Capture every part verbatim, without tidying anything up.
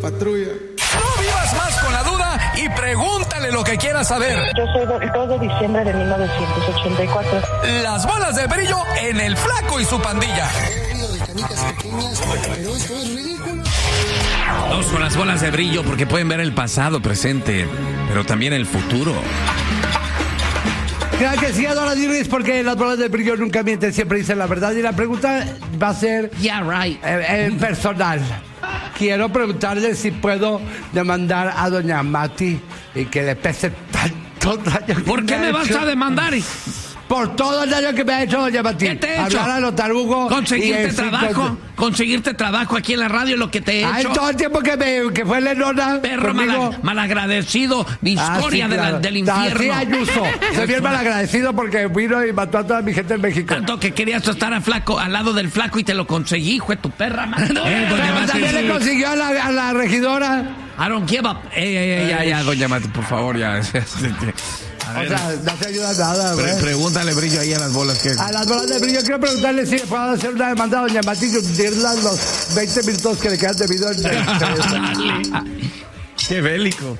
patrulla. No vivas más con la duda y pregúntale lo que quieras saber. Yo soy del dos de diciembre de mil novecientos ochenta y cuatro. Las bolas de brillo en el Flaco y su pandilla. De canicas pequeñas, pero esto es ridículo. Vamos con las bolas de brillo porque pueden ver el pasado, presente, pero también el futuro. Claro que sí, Adora Dirris, porque las bolas de brillo nunca mienten, siempre dicen la verdad. Y la pregunta va a ser Yeah, right. eh, eh, personal. Quiero preguntarle si puedo demandar a doña Mati y que le pese tanto daño. ¿Por qué me vas a demandar? Por todo el daño que me ha hecho doña Mati. ¿Qué te he hecho? Hablar a lo tarugo. Conseguirte y trabajo. con... Conseguirte trabajo aquí en la radio, lo que te he Ay, hecho. todo el tiempo que, me, que fue Lenona. Perro mala, malagradecido, viscoria ah, sí, claro. del infierno. Sí, Ayuso. Soy bien malagradecido porque vino y mató a toda mi gente en México. Tanto que querías estar a flaco, al lado del flaco y te lo conseguí, hijo de tu perra, man. No, eh, doña Mati, también sí. Le consiguió a la, a la regidora. I don't give up. Ey, ey, ey, ya, ya, doña Mati, por favor, ya. O sea, no te ayuda nada, güey. Pre- pregúntale brillo ahí a las bolas que... A las bolas de brillo quiero preguntarle si puedo hacer una demanda a doña Mati y hundirla los veinte minutos que le quedan de video en Qué bélico.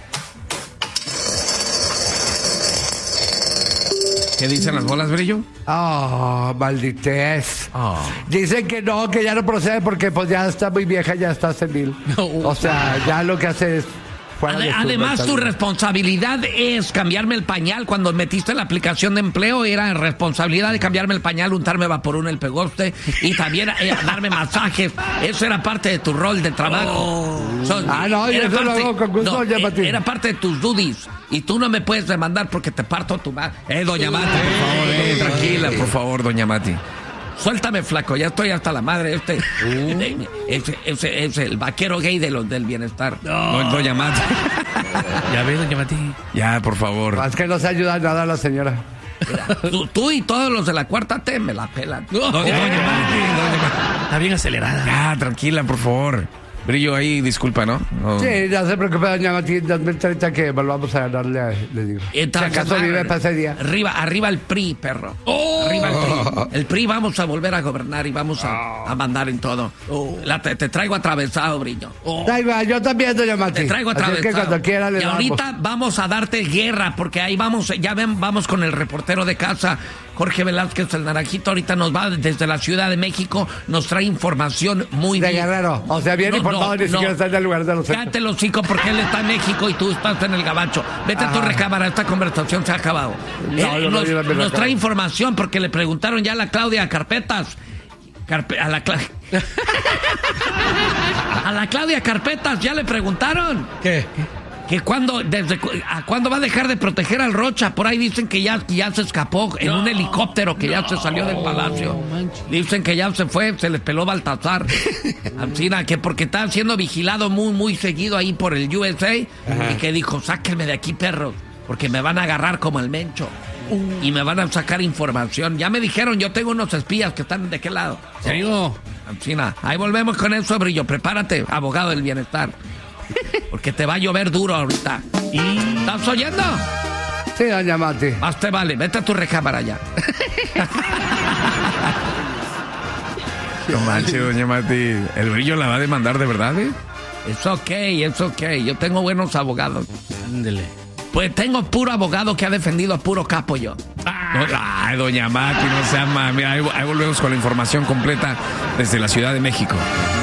¿Qué dicen las bolas, brillo? Oh, malditez. Oh. Dicen que no, que ya no procede porque pues ya está muy vieja, ya está senil. No. O sea, ya lo que hace es... Ade- además, tu responsabilidad es cambiarme el pañal. Cuando metiste la aplicación de empleo, era responsabilidad de cambiarme el pañal, untarme vaporú en el pegoste y también eh, darme masajes. Eso era parte de tu rol de trabajo. Oh. Son, ah, no, yo eso lo hago con gusto, no, eh, era parte de tus duties. Y tú no me puedes demandar porque te parto tu madre. Eh, doña Mati, por favor, eh, tranquila, por favor, doña Mati. Suéltame, flaco, ya estoy hasta la madre. Este uh. es, es, es el vaquero gay de los del bienestar. No, no doña Mati. Ya ves, doña Mati. Ya, por favor. Es que no se ayuda nada a la señora. Mira, tú, tú y todos los de la cuarta T me la pelan. No, doña, doña Mati, doña Mati. Está bien acelerada. Ya, tranquila, por favor. Brillo ahí, disculpa, ¿no? no. Sí, ya se preocupa, doña Mati, dos mil treinta que volvamos a ganarle, le digo. Entonces, si acaso vive para ese día. Arriba, arriba el P R I, perro. Oh. Arriba el P R I. El P R I vamos a volver a gobernar y vamos a, oh. a mandar en todo. Oh. La, te, te traigo atravesado, Brillo. Oh. Traigo, yo también, doña Mati. Te traigo atravesado. Así que cuando quiera le y ahorita damos. Vamos a darte guerra, porque ahí vamos, ya ven, vamos con el reportero de casa, Jorge Velázquez, el naranjito. Ahorita nos va desde la Ciudad de México, nos trae información muy de bien. Guerrero, o sea, bien no, informado, no, ni siquiera no. está en el lugar de los hechos. Cállate el hocico porque él está en México y tú estás en el gabacho. Vete Ajá. a tu recámara, esta conversación se ha acabado. No, él, nos, no nos trae información porque le preguntaron ya a la Claudia Carpetas. Carpe, a la Cla... a la Claudia Carpetas ya le preguntaron. ¿Qué? Que cuando, desde a cuándo va a dejar de proteger al Rocha. Por ahí dicen que ya, ya se escapó en no, un helicóptero, que no, ya se salió del palacio. No, dicen que ya se fue, se le peló Baltasar. Ancina, que porque está siendo vigilado muy, muy seguido ahí por el U S A. Ajá. Y que dijo, sáquenme de aquí, perros, porque me van a agarrar como el Mencho. Uh. Y me van a sacar información. Ya me dijeron, yo tengo unos espías que están de qué lado. ¿Se digo? Ancina, ahí volvemos con eso, Brillo. Prepárate, abogado del bienestar. Porque te va a llover duro ahorita. ¿Estás oyendo? Sí, doña Mati. Más te vale, vete a tu recámara ya. No manches, doña Mati. El Brillo la va a demandar de verdad, ¿eh? Es ok, es ok. Yo tengo buenos abogados. Ándele. Pues tengo puro abogado que ha defendido a puro capo yo. Ah. Ay, doña Mati, no sea mami. Ahí, ahí volvemos con la información completa desde la Ciudad de México.